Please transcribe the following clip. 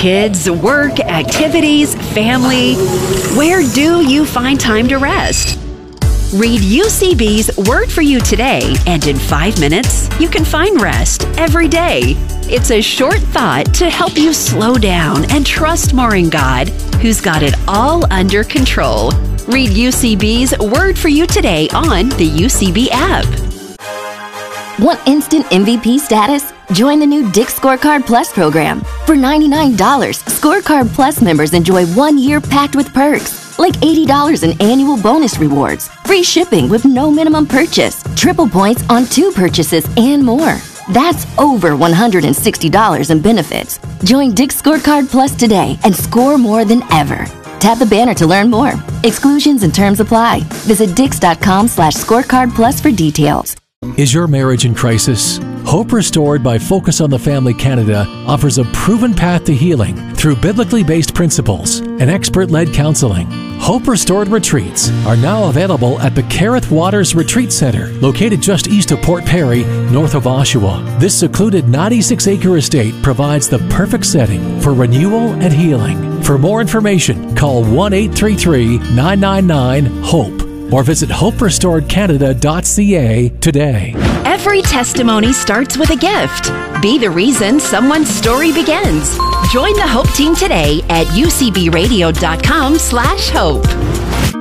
Kids, work, activities, family. Where do you find time to rest? Read UCB's Word for You Today, and in 5 minutes, you can find rest every day. It's a short thought to help you slow down and trust more in God, who's got it all under control. Read UCB's Word for You Today on the UCB app. Want instant MVP status? Join the new Dick's Scorecard Plus program. For $99, Scorecard Plus members enjoy 1 year packed with perks, like $80 in annual bonus rewards, free shipping with no minimum purchase, triple points on 2 purchases, and more. That's over $160 in benefits. Join Dick's Scorecard Plus today and score more than ever. Tap the banner to learn more. Exclusions and terms apply. Visit dix.com/scorecard plus for details. Is your marriage in crisis? Hope Restored by Focus on the Family Canada offers a proven path to healing through biblically based principles and expert-led counseling. Hope Restored retreats are now available at the Carith Waters Retreat Center, located just east of Port Perry, north of Oshawa. This secluded 96-acre estate provides the perfect setting for renewal and healing. For more information, call 1-833-999-HOPE. or visit hoperestoredcanada.ca today. Every testimony starts with a gift. Be the reason someone's story begins. Join the Hope Team today at ucbradio.com/hope.